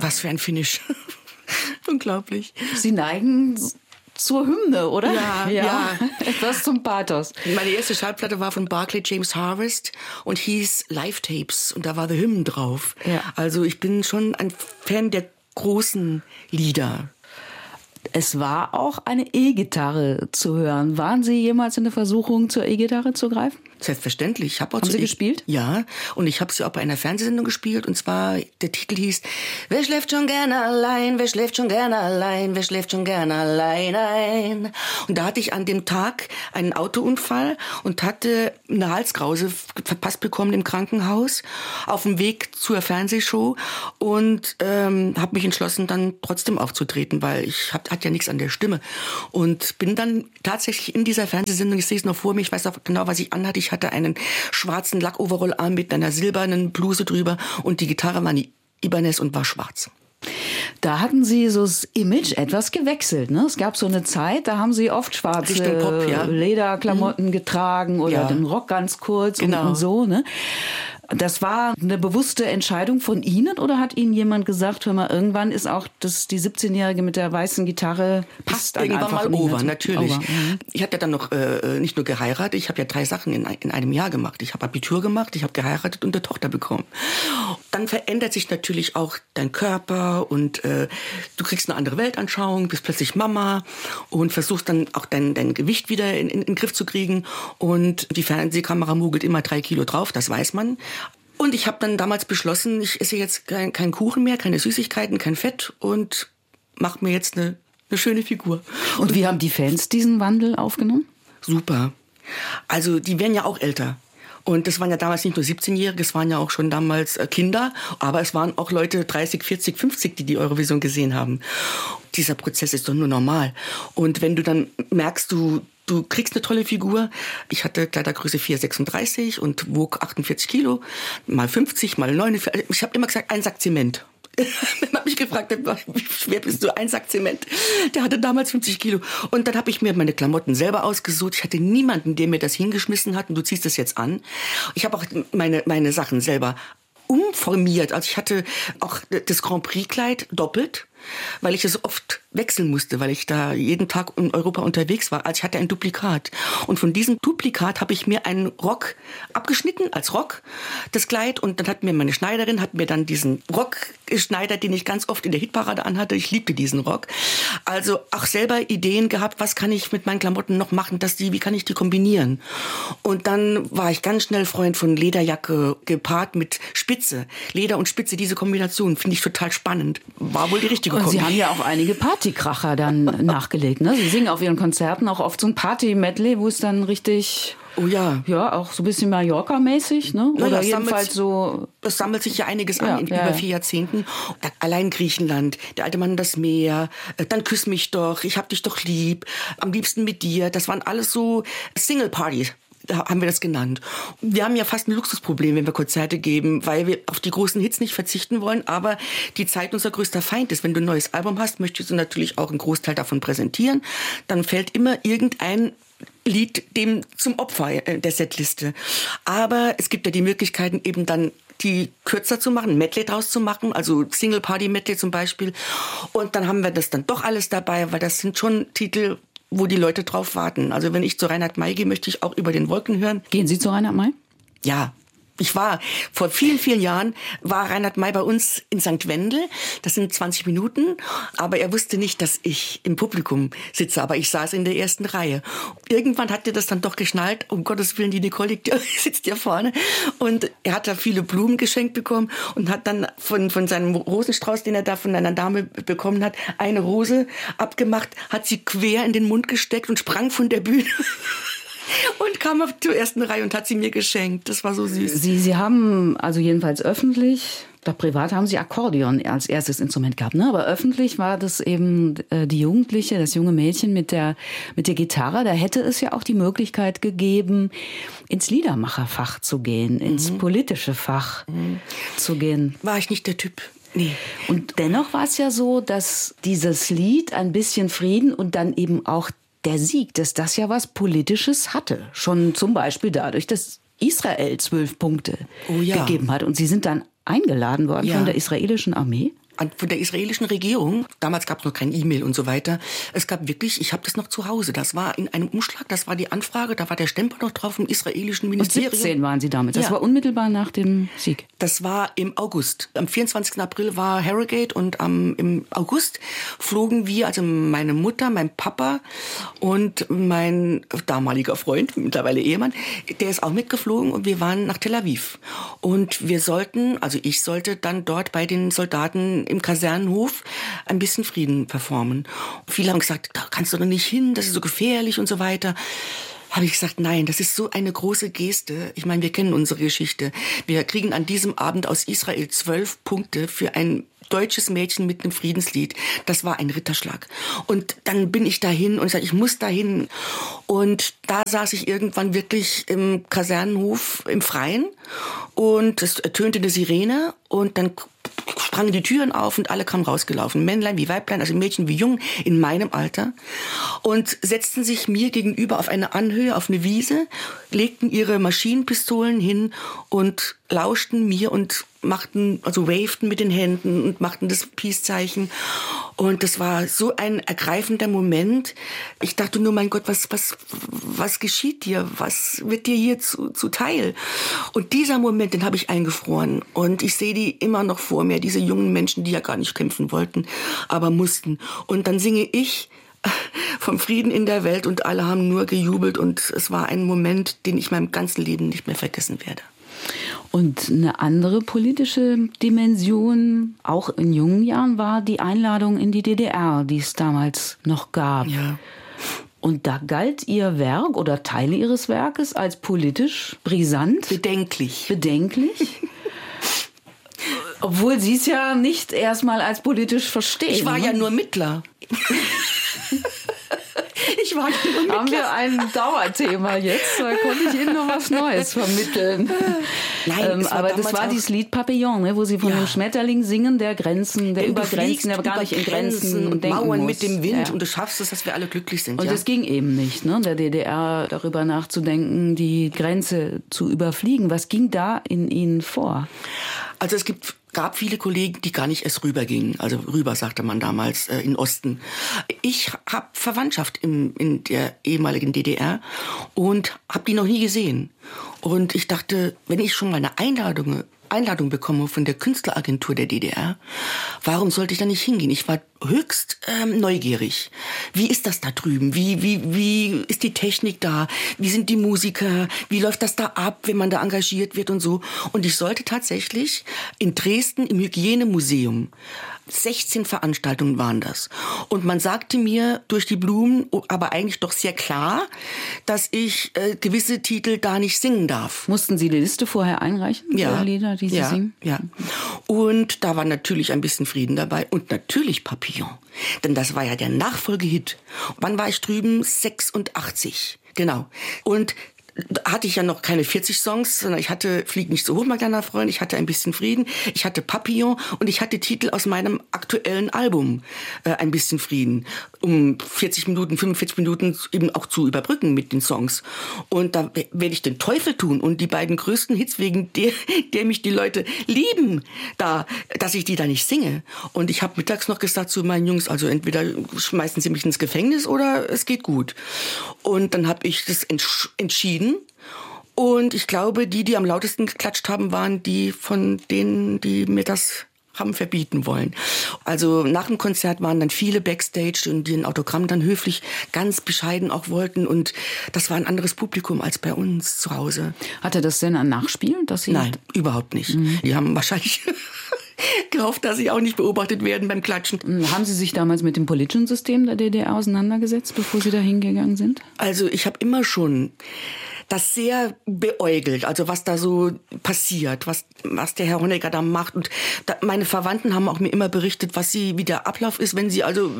Was für ein Finish. Unglaublich. Sie neigen zur Hymne, oder? Ja. Etwas zum Pathos. Meine erste Schallplatte war von Barclay James Harvest und hieß Live Tapes und da war The Hymn drauf. Ja. Also ich bin schon ein Fan der großen Lieder. Es war auch eine E-Gitarre zu hören. Waren Sie jemals in der Versuchung, zur E-Gitarre zu greifen? Selbstverständlich. Haben Sie gespielt? Ja, und ich habe sie auch bei einer Fernsehsendung gespielt. Und zwar, der Titel hieß Wer schläft schon gerne allein, wer schläft schon gerne allein, wer schläft schon gerne allein ein. Und da hatte ich an dem Tag einen Autounfall und hatte eine Halskrause verpasst bekommen im Krankenhaus auf dem Weg zur Fernsehshow und habe mich entschlossen, dann trotzdem aufzutreten, weil ich hatte ja nichts an der Stimme. Und bin dann tatsächlich in dieser Fernsehsendung, ich sehe es noch vor mir, ich weiß auch genau, was ich anhatte. Ich hatte einen schwarzen Lackoverall-Arm mit einer silbernen Bluse drüber und die Gitarre war eine Ibanez und war schwarz. Da hatten Sie so das Image etwas gewechselt, ne? Es gab so eine Zeit, da haben Sie oft schwarze Richtung Pop, ja. Lederklamotten getragen oder den Rock ganz kurz und so, ne? Das war eine bewusste Entscheidung von Ihnen oder hat Ihnen jemand gesagt, hör mal, irgendwann ist auch die 17-Jährige mit der weißen Gitarre passt dann irgendwann einfach mal over, nicht natürlich. Over. Mhm. Ich habe ja dann noch nicht nur geheiratet, ich habe ja 3 Sachen in einem Jahr gemacht. Ich habe Abitur gemacht, ich habe geheiratet und eine Tochter bekommen. Dann verändert sich natürlich auch dein Körper und du kriegst eine andere Weltanschauung, bist plötzlich Mama und versuchst dann auch dein Gewicht wieder in den Griff zu kriegen. Und die Fernsehkamera mogelt immer 3 Kilo drauf, das weiß man. Und ich habe dann damals beschlossen, ich esse jetzt keinen Kuchen mehr, keine Süßigkeiten, kein Fett und mache mir jetzt eine schöne Figur. Und wie haben die Fans diesen Wandel aufgenommen? Super. Also die werden ja auch älter. Und das waren ja damals nicht nur 17-Jährige, es waren ja auch schon damals Kinder, aber es waren auch Leute 30, 40, 50, die Eurovision gesehen haben. Dieser Prozess ist doch nur normal. Und wenn du dann merkst, du kriegst eine tolle Figur. Ich hatte Kleidergröße 4,36 und wog 48 Kilo, mal 50, mal 49. Ich habe immer gesagt, ein Sack Zement. Wenn man mich gefragt hat, wie schwer bist du, ein Sack Zement? Der hatte damals 50 Kilo. Und dann habe ich mir meine Klamotten selber ausgesucht. Ich hatte niemanden, der mir das hingeschmissen hat und du ziehst das jetzt an. Ich habe auch meine Sachen selber umformiert. Also ich hatte auch das Grand Prix Kleid doppelt, weil ich es oft wechseln musste, weil ich da jeden Tag in Europa unterwegs war. Also ich hatte ein Duplikat. Und von diesem Duplikat habe ich mir einen Rock abgeschnitten, als Rock, das Kleid. Und dann hat mir meine Schneiderin, dann diesen Rock geschneidert, den ich ganz oft in der Hitparade anhatte. Ich liebte diesen Rock. Also auch selber Ideen gehabt, was kann ich mit meinen Klamotten noch machen, wie kann ich die kombinieren? Und dann war ich ganz schnell Freund von Lederjacke gepaart mit Spitze. Leder und Spitze, diese Kombination finde ich total spannend. War wohl die richtige Und Kombi. Sie haben ja auch einige Partykracher dann nachgelegt, ne? Sie singen auf Ihren Konzerten auch oft so ein Party-Medley, wo es dann richtig... Oh ja. Ja, auch so ein bisschen Mallorca-mäßig, ne? Oder jedenfalls so... Das sammelt sich ja einiges an in über 4 Jahrzehnten. Allein Griechenland, der alte Mann und das Meer, dann küss mich doch, ich hab dich doch lieb, am liebsten mit dir. Das waren alles so Single-Partys. Da haben wir das genannt. Wir haben ja fast ein Luxusproblem, wenn wir Konzerte geben, weil wir auf die großen Hits nicht verzichten wollen, aber die Zeit unser größter Feind ist. Wenn du ein neues Album hast, möchtest du natürlich auch einen Großteil davon präsentieren. Dann fällt immer irgendein Lied dem zum Opfer der Setliste. Aber es gibt ja die Möglichkeiten, eben dann die kürzer zu machen, ein Medley draus zu machen, also Single-Party-Medley zum Beispiel. Und dann haben wir das dann doch alles dabei, weil das sind schon Titel, wo die Leute drauf warten. Also wenn ich zu Reinhard May gehe, möchte ich auch über den Wolken hören. Gehen Sie zu Reinhard May? Ja. Vor vielen, vielen Jahren war Reinhard May bei uns in St. Wendel. Das sind 20 Minuten. Aber er wusste nicht, dass ich im Publikum sitze. Aber ich saß in der ersten Reihe. Irgendwann hat er das dann doch geschnallt. Um Gottes Willen, die Nicole sitzt ja vorne. Und er hat da viele Blumen geschenkt bekommen und hat dann von seinem Rosenstrauß, den er da von einer Dame bekommen hat, eine Rose abgemacht, hat sie quer in den Mund gesteckt und sprang von der Bühne. Und kam auf die ersten Reihe und hat sie mir geschenkt. Das war so süß. Sie haben, also jedenfalls öffentlich, da privat haben Sie Akkordeon als erstes Instrument gehabt, ne? Aber öffentlich war das eben die Jugendliche, das junge Mädchen mit der Gitarre. Da hätte es ja auch die Möglichkeit gegeben, ins Liedermacherfach zu gehen, ins politische Fach zu gehen. War ich nicht der Typ. Nee. Und dennoch war es ja so, dass dieses Lied ein bisschen Frieden und dann eben auch der Sieg, dass das ja was Politisches hatte. Schon zum Beispiel dadurch, dass Israel 12 Punkte gegeben hat. Und Sie sind dann eingeladen worden von der israelischen Armee. von der israelischen Regierung. Damals gab es noch kein E-Mail und so weiter. Es gab wirklich, ich habe das noch zu Hause. Das war in einem Umschlag, das war die Anfrage, da war der Stempel noch drauf vom israelischen Ministerium. Und 17 waren Sie damit. Das war unmittelbar nach dem Sieg. Das war im August. Am 24. April war Harrogate und im August flogen wir, also meine Mutter, mein Papa und mein damaliger Freund, mittlerweile Ehemann, der ist auch mitgeflogen und wir waren nach Tel Aviv. Und ich sollte dann dort bei den Soldaten im Kasernenhof ein bisschen Frieden performen. Viele haben gesagt, da kannst du doch nicht hin, das ist so gefährlich und so weiter. Habe ich gesagt, nein, das ist so eine große Geste. Ich meine, wir kennen unsere Geschichte. Wir kriegen an diesem Abend aus Israel 12 Punkte für ein deutsches Mädchen mit einem Friedenslied. Das war ein Ritterschlag. Und dann bin ich dahin und sagte, ich muss dahin. Und da saß ich irgendwann wirklich im Kasernenhof im Freien und es ertönte eine Sirene und dann sprangen die Türen auf und alle kamen rausgelaufen. Männlein wie Weiblein, also Mädchen wie Jungen in meinem Alter. Und setzten sich mir gegenüber auf eine Anhöhe, auf eine Wiese, legten ihre Maschinenpistolen hin und lauschten mir und wavten mit den Händen und machten das Peace-Zeichen. Und das war so ein ergreifender Moment. Ich dachte nur, mein Gott, was geschieht dir? Was wird dir hier zuteil? Und dieser Moment, den habe ich eingefroren. Und ich sehe die immer noch vor mir, diese jungen Menschen, die ja gar nicht kämpfen wollten, aber mussten. Und dann singe ich vom Frieden in der Welt und alle haben nur gejubelt. Und es war ein Moment, den ich meinem ganzen Leben nicht mehr vergessen werde. Und eine andere politische Dimension, auch in jungen Jahren, war die Einladung in die DDR, die es damals noch gab. Ja. Und da galt Ihr Werk oder Teile Ihres Werkes als politisch brisant. Bedenklich. Obwohl Sie es ja nicht erstmal als politisch verstehen. Ich war ja nur Mittler. Haben wir ein Dauerthema jetzt? Da konnte ich Ihnen noch was Neues vermitteln. Nein, aber das war dieses Lied Papillon, ne, wo Sie von dem Schmetterling singen, der über Grenzen, der gar nicht in Grenzen und denken Mauern muss. Mit dem Wind und du schaffst es, dass wir alle glücklich sind. Und das ging eben nicht, ne, der DDR darüber nachzudenken, die Grenze zu überfliegen. Was ging da in Ihnen vor? Also es gab viele Kollegen, die gar nicht erst rübergingen. Also rüber, sagte man damals, in Osten. Ich habe Verwandtschaft in der ehemaligen DDR und habe die noch nie gesehen. Und ich dachte, wenn ich schon mal eine Einladung bekomme von der Künstleragentur der DDR, warum sollte ich da nicht hingehen? Ich war höchst neugierig. Wie ist das da drüben? Wie ist die Technik da? Wie sind die Musiker? Wie läuft das da ab, wenn man da engagiert wird und so? Und ich sollte tatsächlich in Dresden im Hygienemuseum 16 Veranstaltungen waren das. Und man sagte mir durch die Blumen, aber eigentlich doch sehr klar, dass ich gewisse Titel da nicht singen darf. Mussten Sie die Liste vorher einreichen? Ja. Der Lieder, die Sie singen? Ja. Und da war natürlich ein bisschen Frieden dabei und natürlich Papillon. Denn das war ja der Nachfolgehit. Wann war ich drüben? 86. Genau. Und hatte ich ja noch keine 40 Songs, sondern ich hatte Flieg nicht so hoch, mein kleiner Freund, ich hatte ein bisschen Frieden, ich hatte Papillon und ich hatte Titel aus meinem aktuellen Album, ein bisschen Frieden, um 40 Minuten, 45 Minuten eben auch zu überbrücken mit den Songs. Und da werde ich den Teufel tun und die beiden größten Hits, wegen der mich die Leute lieben, dass ich die da nicht singe. Und ich habe mittags noch gesagt zu meinen Jungs, also entweder schmeißen sie mich ins Gefängnis oder es geht gut. Und dann habe ich das entschieden. Und ich glaube, die am lautesten geklatscht haben, waren die von denen, die mir das haben verbieten wollen. Also nach dem Konzert waren dann viele Backstage und die ein Autogramm dann höflich, ganz bescheiden auch wollten. Und das war ein anderes Publikum als bei uns zu Hause. Hatte das denn ein Nachspiel? Nein, überhaupt nicht. Die haben wahrscheinlich gehofft, dass sie auch nicht beobachtet werden beim Klatschen. Haben Sie sich damals mit dem politischen System der DDR auseinandergesetzt, bevor Sie da hingegangen sind? Also ich habe immer schon das sehr beäugelt, also was da so passiert, was der Herr Honecker da macht. Und meine Verwandten haben auch mir immer berichtet, wie der Ablauf ist, wenn sie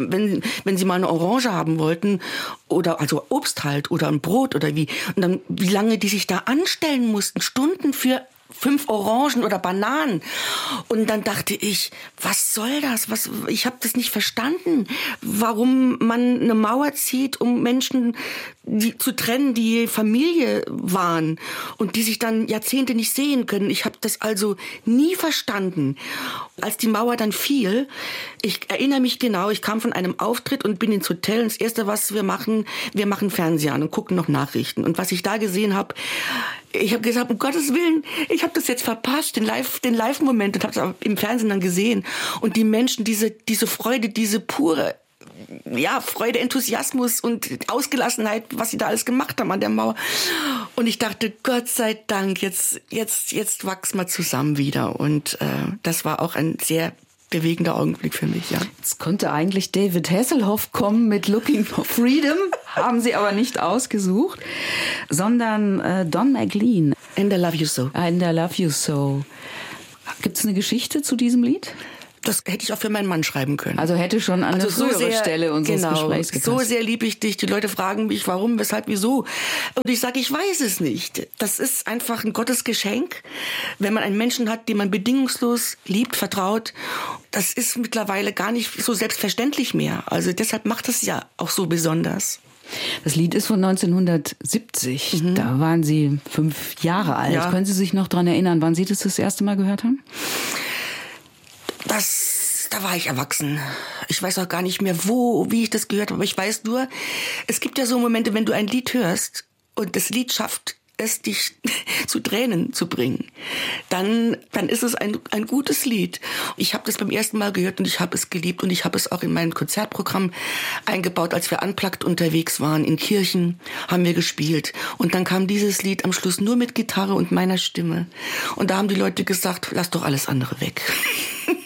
mal eine Orange haben wollten oder also Obst halt oder ein Brot oder wie. Und dann, wie lange die sich da anstellen mussten, Stunden für 5 Orangen oder Bananen. Und dann dachte ich, was soll das? Ich habe das nicht verstanden, warum man eine Mauer zieht, um Menschen zu trennen, die Familie waren und die sich dann Jahrzehnte nicht sehen können. Ich habe das also nie verstanden. Als die Mauer dann fiel, ich erinnere mich genau, ich kam von einem Auftritt und bin ins Hotel. Und das Erste, was wir machen Fernseher an und gucken noch Nachrichten. Und was ich da gesehen habe, ich habe gesagt, um Gottes Willen, ich habe das jetzt verpasst, den Live-Moment, und habe es im Fernsehen dann gesehen. Und die Menschen, diese Freude, diese pure Freude, Enthusiasmus und Ausgelassenheit, was sie da alles gemacht haben an der Mauer. Und ich dachte, Gott sei Dank, jetzt wachsen wir zusammen wieder. Und das war auch ein sehr bewegender Augenblick für mich, ja. Jetzt könnte eigentlich David Hasselhoff kommen mit Looking for Freedom, haben sie aber nicht ausgesucht, sondern Don McLean. And I Love You So. And I Love You So. Gibt es eine Geschichte zu diesem Lied? Das hätte ich auch für meinen Mann schreiben können. Also hätte schon an eine frühere Stelle unseres Gesprächs gepasst. So sehr liebe ich dich. Die Leute fragen mich, warum, weshalb, wieso. Und ich sage, ich weiß es nicht. Das ist einfach ein Gottesgeschenk, wenn man einen Menschen hat, den man bedingungslos liebt, vertraut. Das ist mittlerweile gar nicht so selbstverständlich mehr. Also deshalb macht es ja auch so besonders. Das Lied ist von 1970. Da waren Sie 5 Jahre alt. Ja. Können Sie sich noch daran erinnern, wann Sie das erste Mal gehört haben? Da war ich erwachsen. Ich weiß auch gar nicht mehr, wie ich das gehört habe. Aber ich weiß nur, es gibt ja so Momente, wenn du ein Lied hörst und das Lied schafft es, dich zu Tränen zu bringen, dann ist es ein gutes Lied. Ich habe das beim ersten Mal gehört und ich habe es geliebt und ich habe es auch in mein Konzertprogramm eingebaut. Als wir unplugged unterwegs waren, in Kirchen, haben wir gespielt. Und dann kam dieses Lied am Schluss nur mit Gitarre und meiner Stimme. Und da haben die Leute gesagt, lass doch alles andere weg.